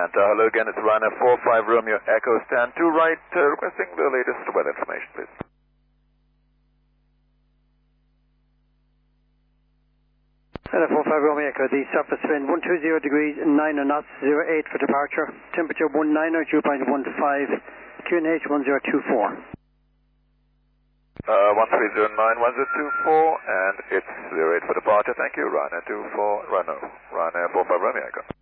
Atlanta. Hello again, it's Ryanair 45 Romeo Echo, stand 2 right, requesting the latest weather information, please. Ryanair 45 Romeo Echo, the surface wind 120 degrees, 9 knots, 08 for departure, temperature 19 or 2.15, QNH 1024. 1309 1024, and it's 08 for departure. Thank you, Ryanair 24 Ryanair 45 Romeo Echo.